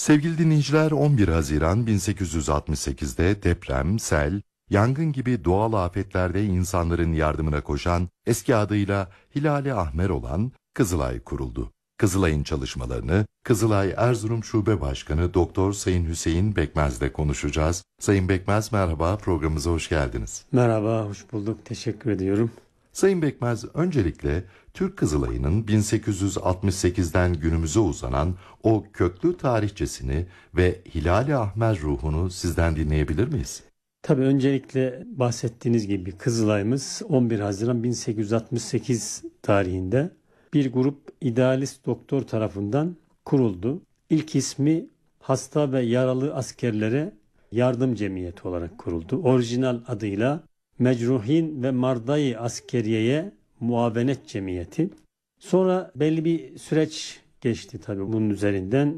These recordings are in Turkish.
Sevgili dinleyiciler, 11 Haziran 1868'de deprem, sel, yangın gibi doğal afetlerde insanların yardımına koşan, eski adıyla Hilal-i Ahmer olan Kızılay kuruldu. Kızılay'ın çalışmalarını Kızılay Erzurum Şube Başkanı Doktor Sayın Hüseyin Bekmez'le konuşacağız. Sayın Bekmez, merhaba, programımıza hoş geldiniz. Merhaba, hoş bulduk. Teşekkür ediyorum. Sayın Bekmez, öncelikle Türk Kızılayı'nın 1868'den günümüze uzanan o köklü tarihçesini ve Hilal-i Ahmer ruhunu sizden dinleyebilir miyiz? Tabii öncelikle bahsettiğiniz gibi Kızılay'ımız 11 Haziran 1868 tarihinde bir grup idealist doktor tarafından kuruldu. İlk ismi Hasta ve Yaralı Askerlere Yardım Cemiyeti olarak kuruldu. Orijinal adıyla Mecruhin ve Mardai Askeriye'ye Muavenet Cemiyeti. Sonra belli bir süreç geçti tabii bunun üzerinden.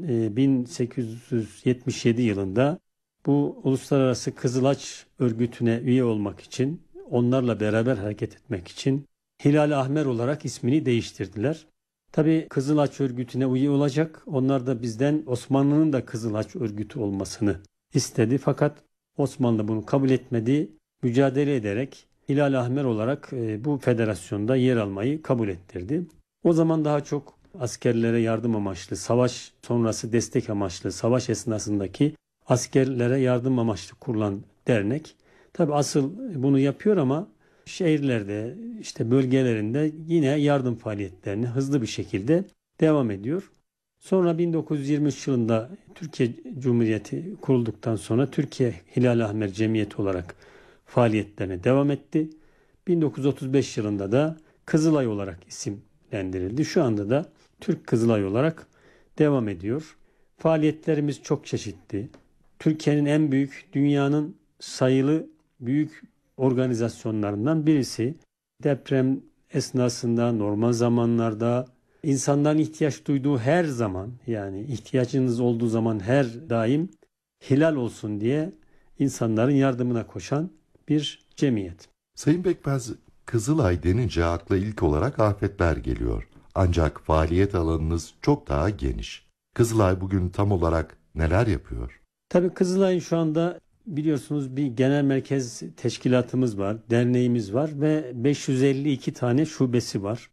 1877 yılında bu Uluslararası Kızılaç Örgütü'ne üye olmak için, onlarla beraber hareket etmek için Hilal-i Ahmer olarak ismini değiştirdiler. Tabii Kızılaç Örgütü'ne üye olacak. Onlar da bizden Osmanlı'nın da Kızılaç Örgütü olmasını istedi. Fakat Osmanlı bunu kabul etmedi. Mücadele ederek Hilal-i Ahmer olarak bu federasyonda yer almayı kabul ettirdi. O zaman daha çok askerlere yardım amaçlı, savaş sonrası destek amaçlı, savaş esnasındaki askerlere yardım amaçlı kurulan dernek. Tabii asıl bunu yapıyor ama şehirlerde, işte bölgelerinde yine yardım faaliyetlerini hızlı bir şekilde devam ediyor. Sonra 1923 yılında Türkiye Cumhuriyeti kurulduktan sonra Türkiye Hilal-i Ahmer Cemiyeti olarak faaliyetlerine devam etti. 1935 yılında da Kızılay olarak isimlendirildi. Şu anda da Türk Kızılay olarak devam ediyor. Faaliyetlerimiz çok çeşitli. Türkiye'nin en büyük, dünyanın sayılı büyük organizasyonlarından birisi. Deprem esnasında, normal zamanlarda, insanların ihtiyaç duyduğu her zaman, yani ihtiyacınız olduğu zaman her daim hilal olsun diye insanların yardımına koşan bir cemiyet. Sayın Bekmez, Kızılay denince akla ilk olarak afetler geliyor. Ancak faaliyet alanınız çok daha geniş. Kızılay bugün tam olarak neler yapıyor? Tabii Kızılay'ın şu anda biliyorsunuz bir genel merkez teşkilatımız var, derneğimiz var ve 552 tane şubesi var.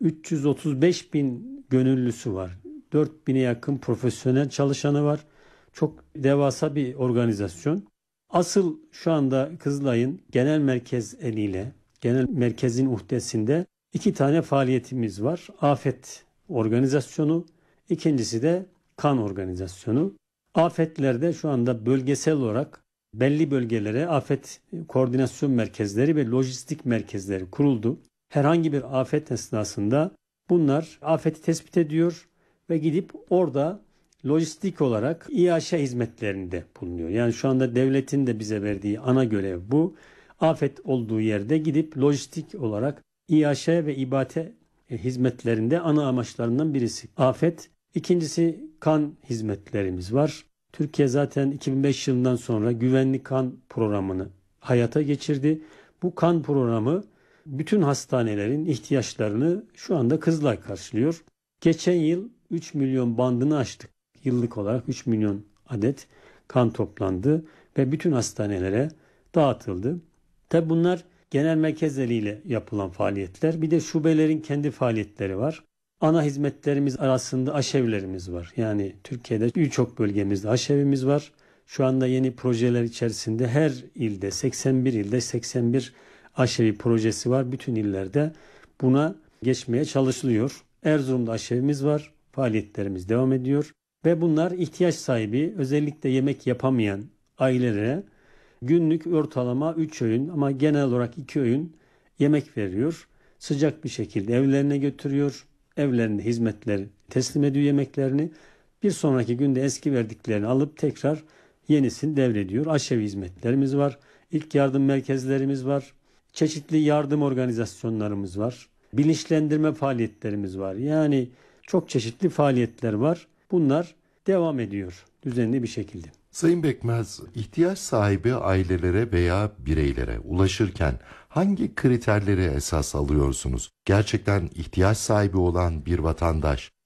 335 bin gönüllüsü var. 4000'e yakın profesyonel çalışanı var. Çok devasa bir organizasyon. Asıl şu anda Kızılay'ın genel merkez eliyle, genel merkezin uhdesinde 2 tane faaliyetimiz var. Afet organizasyonu, ikincisi de kan organizasyonu. Afetlerde şu anda bölgesel olarak belli bölgelere afet koordinasyon merkezleri ve lojistik merkezleri kuruldu. Herhangi bir afet esnasında bunlar afeti tespit ediyor ve gidip orada lojistik olarak İAŞ hizmetlerinde bulunuyor. Yani şu anda devletin de bize verdiği ana görev bu. Afet olduğu yerde gidip lojistik olarak İAŞ ve İBATE hizmetlerinde ana amaçlarından birisi afet. İkincisi kan hizmetlerimiz var. Türkiye zaten 2005 yılından sonra güvenli kan programını hayata geçirdi. Bu kan programı bütün hastanelerin ihtiyaçlarını şu anda Kızılay karşılıyor. Geçen yıl 3 milyon bandını aştık. Yıllık olarak 3 milyon adet kan toplandı ve bütün hastanelere dağıtıldı. Tabi bunlar genel merkezleriyle yapılan faaliyetler. Bir de şubelerin kendi faaliyetleri var. Ana hizmetlerimiz arasında aşevlerimiz var. Yani Türkiye'de birçok bölgemizde aşevimiz var. Şu anda yeni projeler içerisinde her ilde 81 ilde 81 aşevi projesi var. Bütün illerde buna geçmeye çalışılıyor. Erzurum'da aşevimiz var. Faaliyetlerimiz devam ediyor. Ve bunlar ihtiyaç sahibi, özellikle yemek yapamayan ailelere günlük ortalama 3 öğün ama genel olarak 2 öğün yemek veriyor. Sıcak bir şekilde evlerine götürüyor. Evlerinde hizmetleri teslim ediyor yemeklerini. Bir sonraki günde eski verdiklerini alıp tekrar yenisini devrediyor. Aşevi hizmetlerimiz var. İlk yardım merkezlerimiz var. Çeşitli yardım organizasyonlarımız var. Bilinçlendirme faaliyetlerimiz var. Yani çok çeşitli faaliyetler var. Bunlar devam ediyor düzenli bir şekilde. Sayın Bekmez, ihtiyaç sahibi ailelere veya bireylere ulaşırken hangi kriterleri esas alıyorsunuz? Gerçekten ihtiyaç sahibi olan bir vatandaş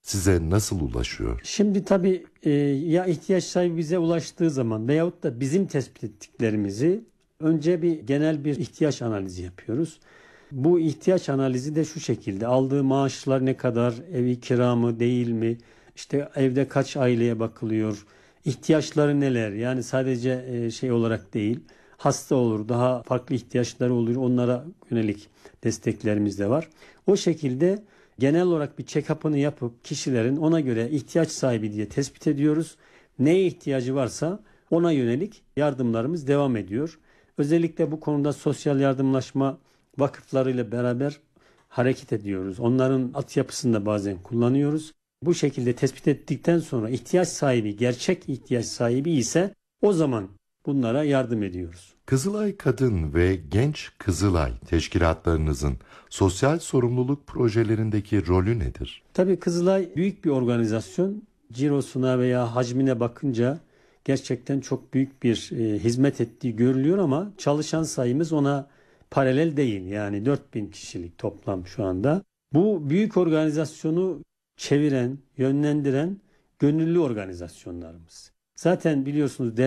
size nasıl ulaşıyor? Şimdi tabii ya ihtiyaç sahibi bize ulaştığı zaman veyahut da bizim tespit ettiklerimizi önce bir genel bir ihtiyaç analizi yapıyoruz. Bu ihtiyaç analizi de şu şekilde: aldığı maaşlar ne kadar, evi kira mı değil mi, işte evde kaç aileye bakılıyor, ihtiyaçları neler, yani sadece şey olarak değil, hasta olur, daha farklı ihtiyaçları olur, onlara yönelik desteklerimiz de var. O şekilde genel olarak bir check-up'ını yapıp kişilerin ona göre ihtiyaç sahibi diye tespit ediyoruz. Neye ihtiyacı varsa ona yönelik yardımlarımız devam ediyor. Özellikle bu konuda sosyal yardımlaşma vakıflarıyla beraber hareket ediyoruz. Onların altyapısını da bazen kullanıyoruz. Bu şekilde tespit ettikten sonra ihtiyaç sahibi, gerçek ihtiyaç sahibi ise o zaman bunlara yardım ediyoruz. Kızılay Kadın ve Genç Kızılay teşkilatlarınızın sosyal sorumluluk projelerindeki rolü nedir? Tabii Kızılay büyük bir organizasyon. Cirosuna veya hacmine bakınca gerçekten çok büyük bir hizmet ettiği görülüyor ama çalışan sayımız ona paralel değil. Yani 4000 kişilik toplam şu anda. Bu büyük organizasyonu çeviren, yönlendiren gönüllü organizasyonlarımız. Zaten biliyorsunuz